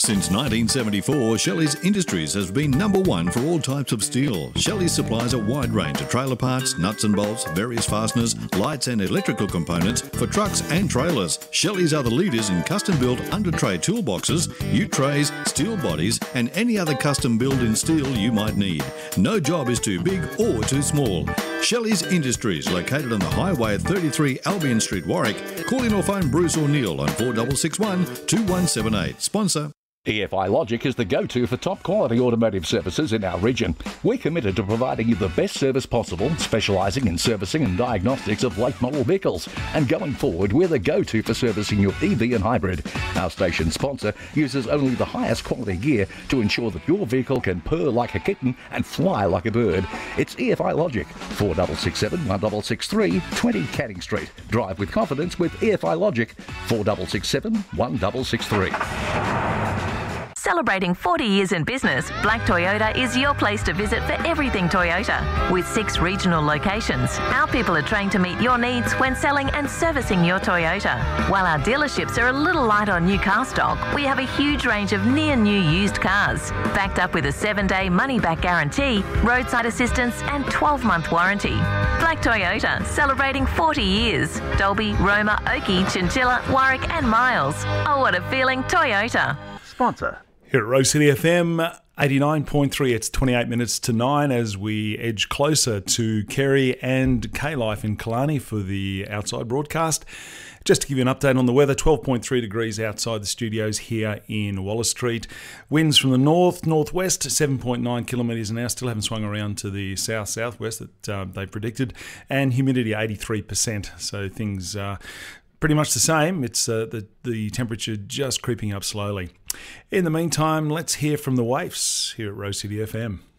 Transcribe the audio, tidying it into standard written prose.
Since 1974, Shelley's Industries has been number one for all types of steel. Shelley supplies a wide range of trailer parts, nuts and bolts, various fasteners, lights and electrical components for trucks and trailers. Shelley's are the leaders in custom-built under-tray toolboxes, U-trays, steel bodies and any other custom build in steel you might need. No job is too big or too small. Shelley's Industries, located on the highway at 33 Albion Street, Warwick. Call in or phone Bruce or Neil on 4661 2178. Sponsor. EFI Logic is the go-to for top quality automotive services in our region. We're committed to providing you the best service possible, specialising in servicing and diagnostics of late model vehicles. And going forward, we're the go-to for servicing your EV and hybrid. Our station sponsor uses only the highest quality gear to ensure that your vehicle can purr like a kitten and fly like a bird. It's EFI Logic, 4667 1663 20 Canning Street. Drive with confidence with EFI Logic, 4667 1663. Celebrating 40 years in business, Black Toyota is your place to visit for everything Toyota. With 6 regional locations, our people are trained to meet your needs when selling and servicing your Toyota. While our dealerships are a little light on new car stock, we have a huge range of near-new used cars, backed up with a 7-day money-back guarantee, roadside assistance and 12-month warranty. Black Toyota, celebrating 40 years. Dolby, Roma, Oakey, Chinchilla, Warwick and Miles. Oh, what a feeling, Toyota. Sponsor. Here at Rose City FM 89.3, it's 28 minutes to 9 as we edge closer to Kerry and K-Life in Killarney for the outside broadcast. Just to give you an update on the weather, 12.3 degrees outside the studios here in Wallace Street. Winds from the north-northwest, 7.9 kilometres an hour. Still haven't swung around to the south-southwest that they predicted. And humidity 83%, so things pretty much the same. It's the temperature just creeping up slowly. In the meantime, let's hear from the Waifs here at Rose City FM.